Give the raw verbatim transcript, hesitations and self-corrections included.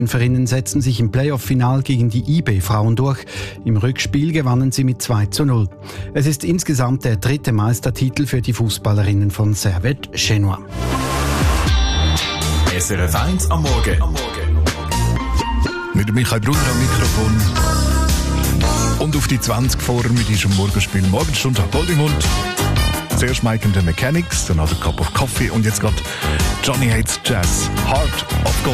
Die Genferinnen setzten sich im Playoff-Final gegen die I B-Frauen durch. Im Rückspiel gewannen sie mit zwei zu null. Es ist insgesamt der dritte Meistertitel für die Fußballerinnen von Servette Genua. S R F eins am Morgen. Mit Michael Brunner am Mikrofon. Und auf die zwanzig vor mit diesem Morgenspiel Morgenstunde Goldimund. Zuerst Mike and the Mechanics, dann Another Cup of Coffee und jetzt gerade Johnny Hates Jazz, Heart of Gold.